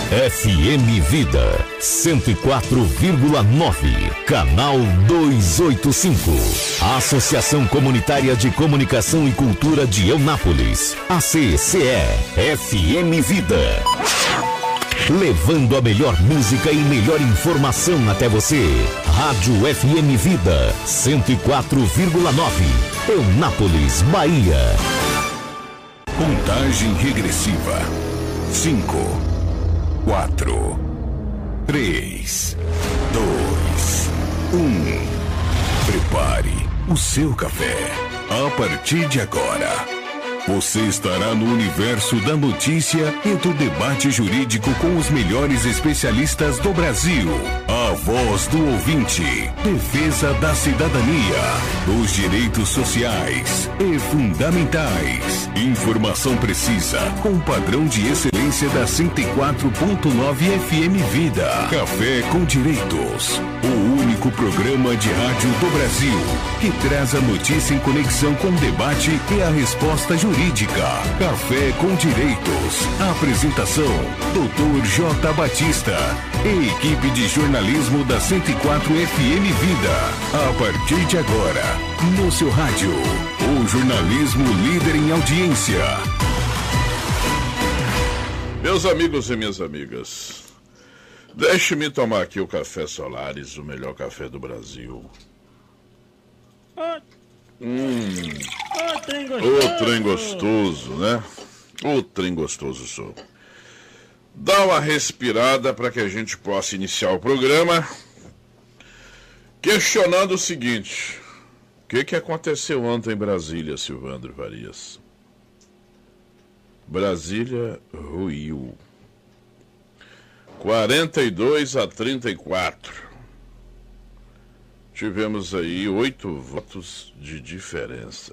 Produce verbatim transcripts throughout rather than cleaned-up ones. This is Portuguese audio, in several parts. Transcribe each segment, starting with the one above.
F M Vida cento e quatro vírgula nove, canal duzentos e oitenta e cinco. Associação Comunitária de Comunicação e Cultura de Eunápolis, A C C E, F M Vida. Levando a melhor música e melhor informação até você. Rádio F M Vida cento e quatro vírgula nove, Eunápolis, Bahia. Contagem regressiva. Cinco, quatro, três, dois, um. Prepare o seu café. A partir de agora, você estará no universo da notícia e do debate jurídico com os melhores especialistas do Brasil. A voz do ouvinte, defesa da cidadania, dos direitos sociais e fundamentais. Informação precisa, com padrão de excelência da cento e quatro ponto nove F M Vida. Café com Direitos, o único programa de rádio do Brasil que traz a notícia em conexão com o debate e a resposta jurídica. Café com Direitos. Apresentação: doutor J. Batista e equipe de jornalismo da cento e quatro F M Vida. A partir de agora, no seu rádio, o jornalismo líder em audiência. Meus amigos e minhas amigas, deixe-me tomar aqui o Café Solares, o melhor café do Brasil. Hum, o trem gostoso, o trem gostoso, né? O trem gostoso sou. Dá uma respirada para que a gente possa iniciar o programa questionando o seguinte: o que, que aconteceu ontem em Brasília, Silvandro Farias? Brasília ruiu. quarenta e dois a trinta e quatro. Tivemos aí oito votos de diferença.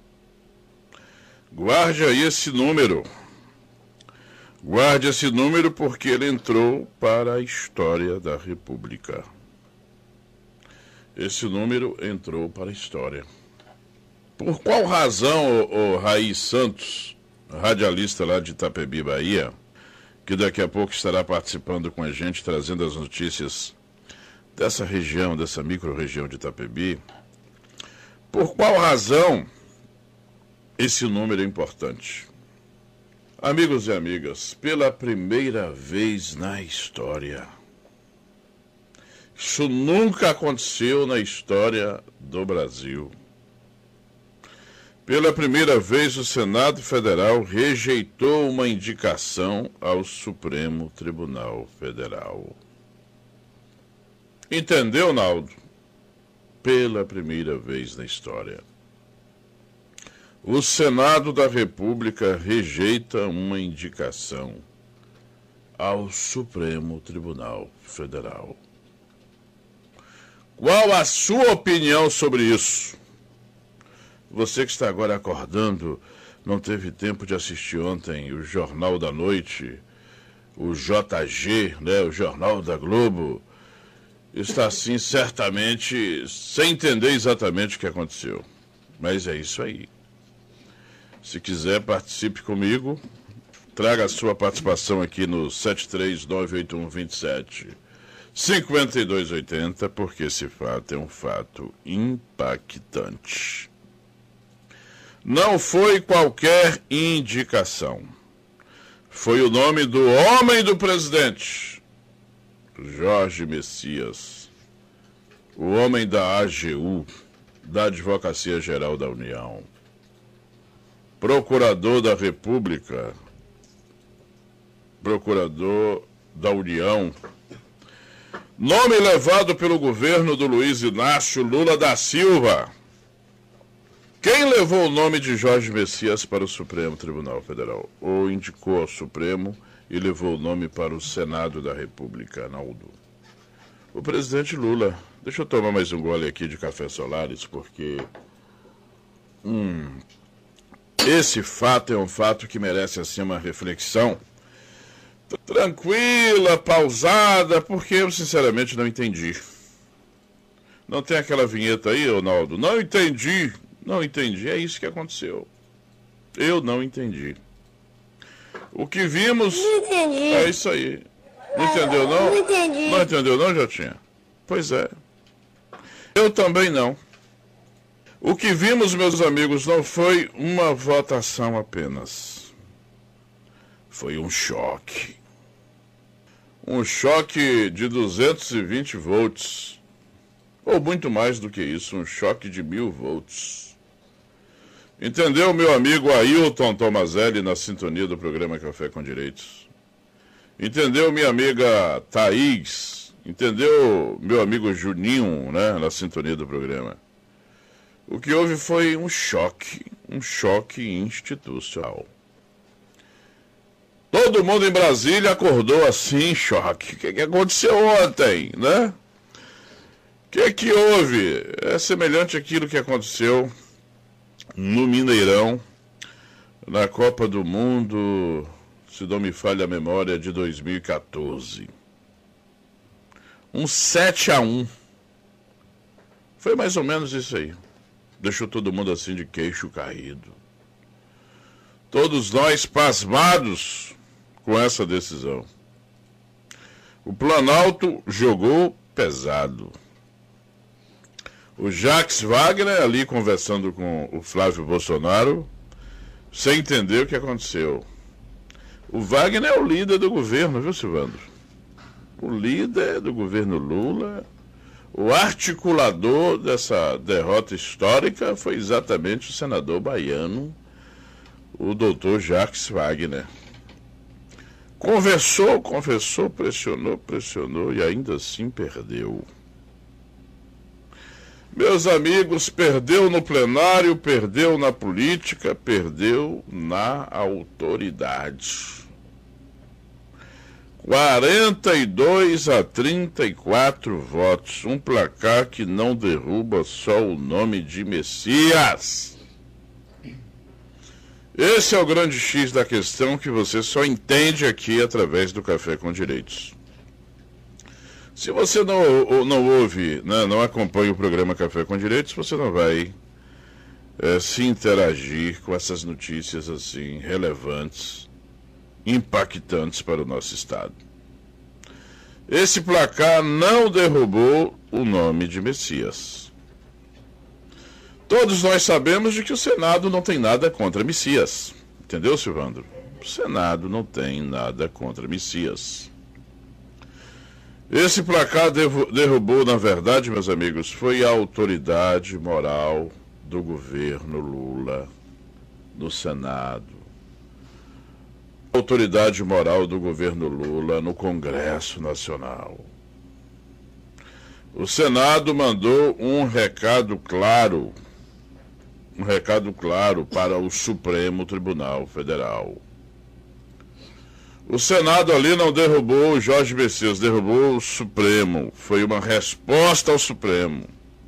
Guarde aí esse número. Guarde esse número porque ele entrou para a história da República. Esse número entrou para a história. Por qual razão o, o Raí Santos, radialista lá de Itapebi, Bahia, que daqui a pouco estará participando com a gente, trazendo as notícias dessa região, dessa micro-região de Itapebi, por qual razão esse número é importante? Amigos e amigas, pela primeira vez na história, isso nunca aconteceu na história do Brasil. Pela primeira vez, o Senado Federal rejeitou uma indicação ao Supremo Tribunal Federal. Entendeu, Naldo? Pela primeira vez na história, o Senado da República rejeita uma indicação ao Supremo Tribunal Federal. Qual a sua opinião sobre isso? Você que está agora acordando, não teve tempo de assistir ontem o Jornal da Noite, o J G, né, o Jornal da Globo, está assim certamente sem entender exatamente o que aconteceu. Mas é isso aí. Se quiser, participe comigo. Traga a sua participação aqui no sete três nove oito um dois sete cinco dois oito zero, porque esse fato é um fato impactante. Não foi qualquer indicação. Foi o nome do homem do presidente, Jorge Messias, o homem da A G U, da Advocacia Geral da União, procurador da República, procurador da União, nome levado pelo governo do Luiz Inácio Lula da Silva. Quem levou o nome de Jorge Messias para o Supremo Tribunal Federal? Ou indicou ao Supremo e levou o nome para o Senado da República, Naldo? O presidente Lula. Deixa eu tomar mais um gole aqui de Café Solares, porque hum, esse fato é um fato que merece assim uma reflexão tranquila, pausada, porque eu sinceramente não entendi. Não tem aquela vinheta aí, Ronaldo? Não entendi, não entendi, é isso que aconteceu. Eu não entendi. O que vimos é isso aí. Não entendeu, não? Não entendi. Não entendeu, não, Jotinha? Pois é. Eu também não. O que vimos, meus amigos, não foi uma votação apenas. Foi um choque. Um choque de duzentos e vinte volts. Ou muito mais do que isso, um choque de mil volts. Entendeu, meu amigo Ailton Tomazelli, na sintonia do programa Café com Direitos? Entendeu, minha amiga Thaís? Entendeu, meu amigo Juninho, né, na sintonia do programa? O que houve foi um choque, um choque institucional. Todo mundo em Brasília acordou assim, em choque. O que, que aconteceu ontem, né? O que que houve? É semelhante àquilo que aconteceu no Mineirão, na Copa do Mundo, se não me falha a memória, de dois mil e quatorze. Um sete a um. Foi mais ou menos isso aí. Deixou todo mundo assim de queixo caído. Todos nós pasmados com essa decisão. O Planalto jogou pesado. O Jacques Wagner ali conversando com o Flávio Bolsonaro, sem entender o que aconteceu. O Wagner é o líder do governo, viu, Silvandro? O líder do governo Lula, o articulador dessa derrota histórica foi exatamente o senador baiano, o doutor Jacques Wagner. Conversou, conversou, pressionou, pressionou e ainda assim perdeu. Meus amigos, perdeu no plenário, perdeu na política, perdeu na autoridade. quarenta e dois a trinta e quatro votos, um placar que não derruba só o nome de Messias. Esse é o grande X da questão que você só entende aqui através do Café com Direitos. Se você não, não ouve, né, não acompanha o programa Café com Direitos, você não vai é, se interagir com essas notícias assim relevantes, impactantes para o nosso Estado. Esse placar não derrubou o nome de Messias. Todos nós sabemos de que o Senado não tem nada contra Messias. Entendeu, Silvandro? O Senado não tem nada contra Messias. Esse placar derrubou, na verdade, meus amigos, foi a autoridade moral do governo Lula no Senado. A autoridade moral do governo Lula no Congresso Nacional. O Senado mandou um recado claro, um recado claro para o Supremo Tribunal Federal. O Senado ali não derrubou o Jorge Messias, derrubou o Supremo. Foi uma resposta ao Supremo.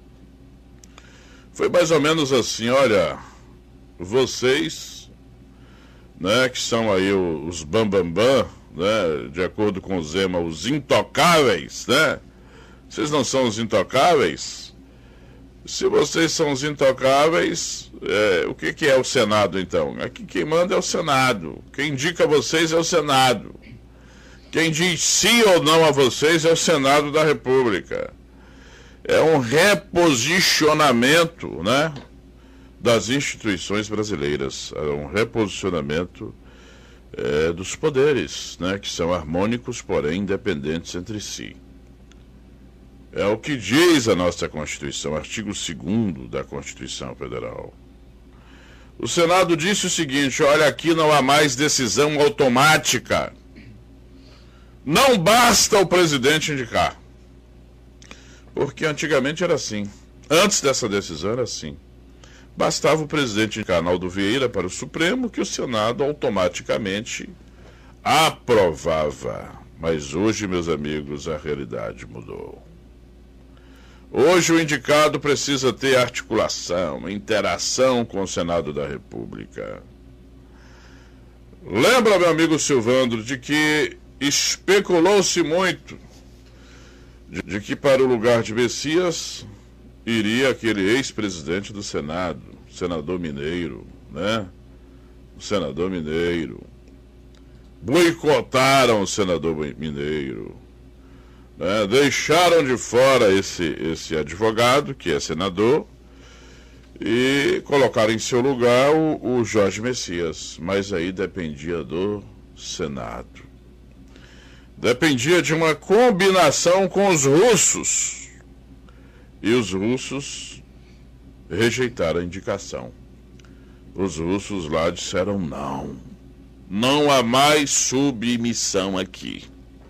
Foi mais ou menos assim, olha, vocês, né, que são aí os bambambam, né, de acordo com o Zema, os intocáveis, né? Vocês não são os intocáveis? Se vocês são os intocáveis, é, o que, que é o Senado, então? Aqui quem manda é o Senado. Quem indica vocês é o Senado. Quem diz sim ou não a vocês é o Senado da República. É um reposicionamento, né, das instituições brasileiras. É um reposicionamento é, dos poderes, né, que são harmônicos, porém independentes entre si. É o que diz a nossa Constituição, artigo segundo da Constituição Federal. O Senado disse o seguinte, olha, aqui não há mais decisão automática. Não basta o presidente indicar. Porque antigamente era assim. Antes dessa decisão era assim. Bastava o presidente indicar Arnaldo Vieira para o Supremo que o Senado automaticamente aprovava. Mas hoje, meus amigos, a realidade mudou. Hoje o indicado precisa ter articulação, interação com o Senado da República. Lembra, meu amigo Silvandro, de que especulou-se muito de, de que para o lugar de Messias iria aquele ex-presidente do Senado, senador Mineiro, né? O senador Mineiro. boicotaram o senador mineiro, né? Deixaram de fora esse, esse advogado, que é senador, e colocaram em seu lugar o, o Jorge Messias, mas aí dependia do Senado. Dependia de uma combinação com os russos, e os russos rejeitaram a indicação. Os russos lá disseram não, não há mais submissão aqui.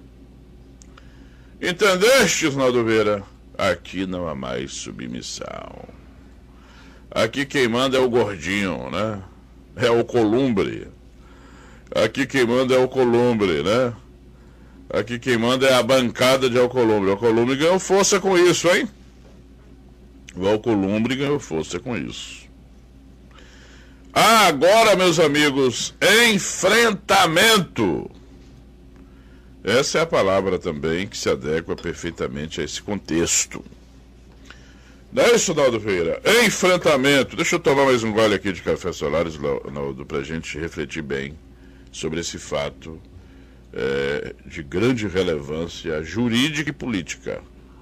Entendeste, Naldo Veira? Aqui não há mais submissão. Aqui quem manda é o gordinho, né? É o Columbre. Aqui quem manda é o Columbre, né? Aqui quem manda é a bancada de Alcolumbre. O Alcolumbre ganhou força com isso, hein? O Alcolumbre ganhou força com isso. Ah, agora, meus amigos, enfrentamento. Essa é a palavra também que se adequa perfeitamente a esse contexto. Não é isso, Naldo Feira? Enfrentamento. Deixa eu tomar mais um gole aqui de café Solares, Naldo, para a gente refletir bem sobre esse fato é, de grande relevância jurídica e política.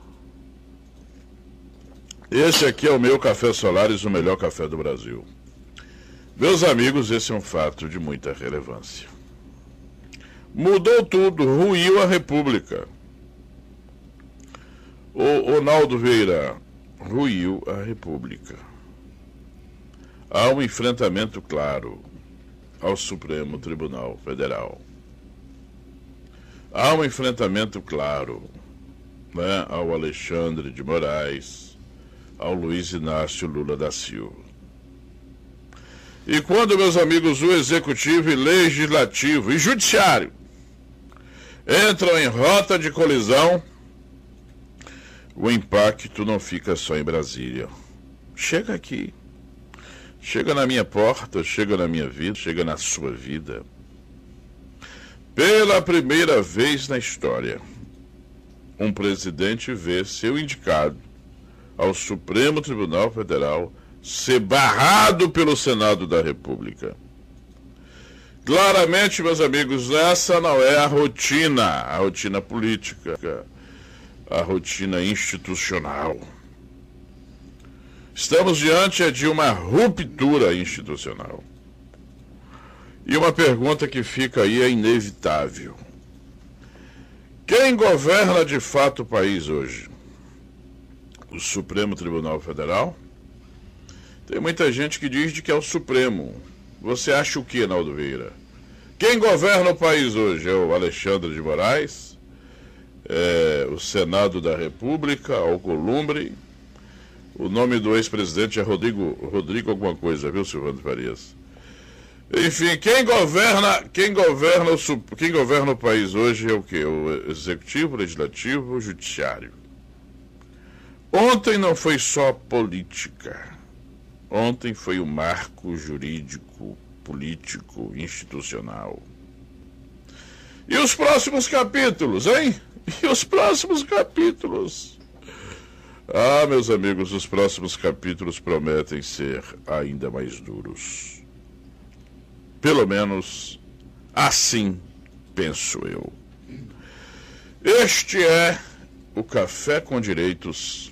Esse aqui é o meu café Solares, o melhor café do Brasil. Meus amigos, esse é um fato de muita relevância. Mudou tudo, ruiu a República. O, o Naldo Veira, ruiu a República. Há um enfrentamento claro ao Supremo Tribunal Federal. Há um enfrentamento claro, né, ao Alexandre de Moraes, ao Luiz Inácio Lula da Silva. E quando, meus amigos, o Executivo e Legislativo e Judiciário entram em rota de colisão, o impacto não fica só em Brasília. Chega aqui. Chega na minha porta, chega na minha vida, chega na sua vida. Pela primeira vez na história, um presidente vê seu indicado ao Supremo Tribunal Federal ser barrado pelo Senado da República. Claramente, meus amigos, essa não é a rotina, a rotina política, a rotina institucional. Estamos diante de uma ruptura institucional. E uma pergunta que fica aí é inevitável. Quem governa de fato o país hoje? O Supremo Tribunal Federal? Tem muita gente que diz de que é o Supremo. Você acha o que, Naldo Veira? Quem governa o país hoje? É o Alexandre de Moraes? É o Senado da República, Alcolumbre? O nome do ex-presidente é Rodrigo, Rodrigo alguma coisa, viu, Silvano Farias? Enfim, quem governa, quem governa, o, quem governa o país hoje é o quê? O Executivo, o Legislativo, o Judiciário. Ontem não foi só política. Ontem foi o marco jurídico, político, institucional. E os próximos capítulos, hein? E os próximos capítulos? Ah, meus amigos, os próximos capítulos prometem ser ainda mais duros. Pelo menos assim penso eu. Este é o Café com Direitos.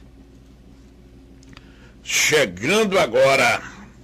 Chegando agora,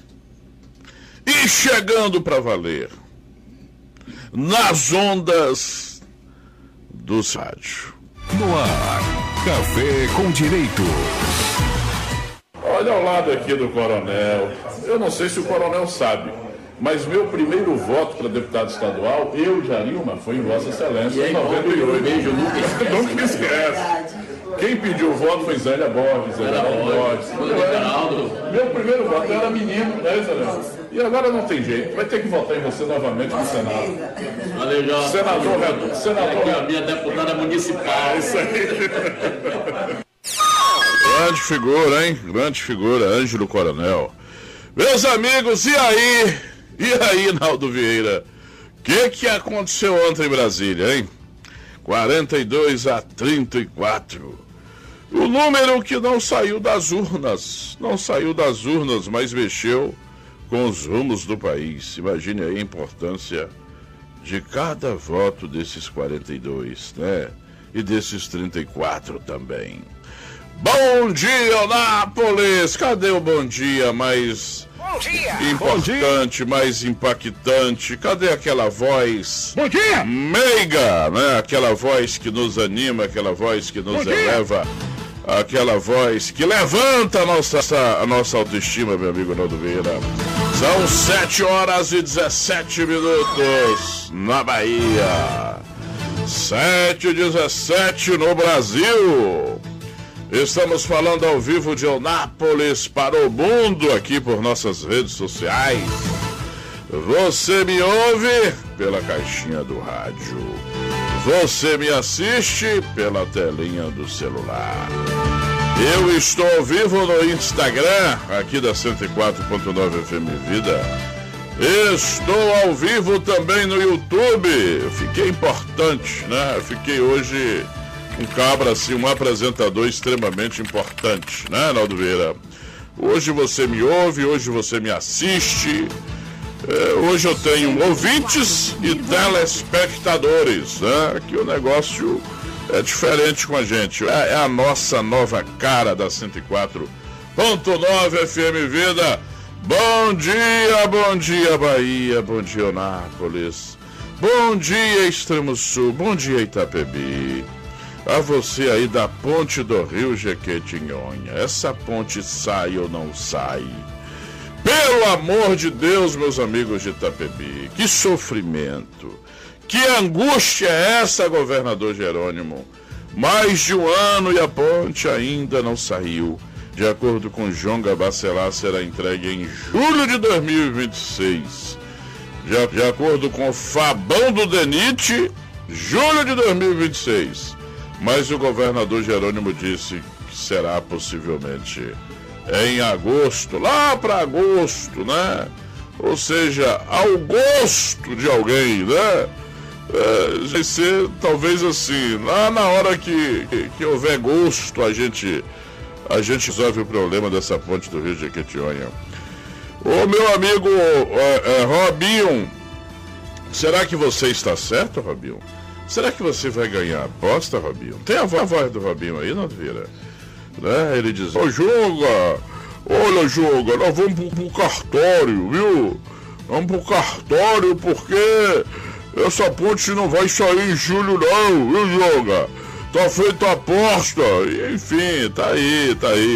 e chegando para valer, nas ondas dos rádios. No ar, Café com Direito. Olha ao lado aqui do coronel, eu não sei se o coronel sabe, mas meu primeiro voto para deputado estadual, eu, Jarilma, foi em Vossa Excelência, em noventa e oito. Beijo, nunca esquece. Nunca esquece. Quem pediu o voto foi Zélia Borges, Zélia Borges. Era, meu primeiro voto, eu era menino, né, Zélia? E agora não tem jeito, vai ter que votar em você novamente no Senado. Valeu, Jorge. Senador, Renato. Senador, a minha deputada municipal. Isso aí. Grande figura, hein? Grande figura, Ângelo Coronel. Meus amigos, e aí? E aí, Naldo Vieira? O que, que aconteceu ontem em Brasília, hein? quarenta e dois a trinta e quatro. O número que não saiu das urnas, não saiu das urnas, mas mexeu com os rumos do país. Imagine aí a importância de cada voto desses quarenta e dois, né? E desses trinta e quatro também. Bom dia, Anápolis! Cadê o bom dia mais Bom dia! importante, Bom dia. mais impactante? Cadê aquela voz Bom dia! meiga, né? Aquela voz que nos anima, aquela voz que nos Bom eleva, dia. Aquela voz que levanta a nossa, a nossa autoestima, meu amigo Naldo Vieira. São sete horas e dezessete minutos na Bahia. sete e dezessete no Brasil. Estamos falando ao vivo de Eunápolis para o mundo aqui por nossas redes sociais. Você me ouve pela caixinha do rádio. Você me assiste pela telinha do celular. Eu estou ao vivo no Instagram, aqui da cento e quatro ponto nove F M Vida. Estou ao vivo também no YouTube. Fiquei importante, né? Fiquei hoje um cabra assim, um apresentador extremamente importante, né, Naldo Vieira? Hoje você me ouve, hoje você me assiste. É, hoje eu tenho ouvintes e telespectadores, né? Que o negócio é diferente com a gente. É, é a nossa nova cara da cento e quatro ponto nove F M Vida. Bom dia, bom dia Bahia, bom dia Eunápolis, bom dia Extremo Sul, bom dia Itapebi. A você aí da ponte do Rio Jequitinhonha, essa ponte sai ou não sai? Pelo amor de Deus, meus amigos de Itapebi, que sofrimento, que angústia é essa, governador Jerônimo? Mais de um ano e a ponte ainda não saiu. De acordo com Jonga Bacelar, será entregue em julho de dois mil e vinte e seis. De, de acordo com Fabão do DENIT, julho de dois mil e vinte e seis. Mas o governador Jerônimo disse que será possivelmente em agosto, lá para agosto, né? Ou seja, ao gosto de alguém, né? É, vai ser talvez assim, lá na hora que, que, que houver gosto, a gente, a gente resolve o problema dessa ponte do Rio de Jequitinhonha. Ô meu amigo é, é, Robinho, será que você está certo, Robinho? Será que você vai ganhar a aposta, Robinho? Tem a voz do Robinho aí, não vira? Né? Ele diz: Ô Jonga, olha Jonga, nós vamos pro, pro cartório, viu? Vamos pro cartório porque essa ponte não vai sair em julho não, viu Jonga? Tá feita a aposta, enfim, tá aí, tá aí.